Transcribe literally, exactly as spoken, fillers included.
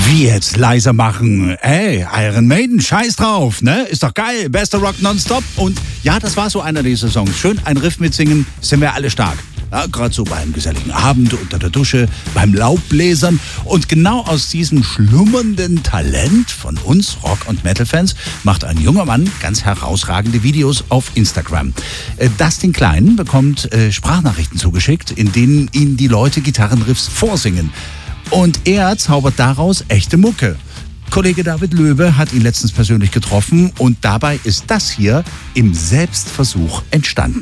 Wie jetzt leiser machen? Ey, Iron Maiden, scheiß drauf, ne? Ist doch geil, bester Rock nonstop. Und ja, das war so einer dieser Songs. Schön ein Riff mitsingen, sind wir alle stark. Ja, gerade so beim geselligen Abend, unter der Dusche, beim Laubbläsern. Und genau aus diesem schlummernden Talent von uns Rock- und Metal-Fans macht ein junger Mann ganz herausragende Videos auf Instagram. Äh, Dustin Klein bekommt äh, Sprachnachrichten zugeschickt, in denen ihn die Leute Gitarrenriffs vorsingen. Und er zaubert daraus echte Mucke. Kollege David Löwe hat ihn letztens persönlich getroffen und dabei ist das hier im Selbstversuch entstanden.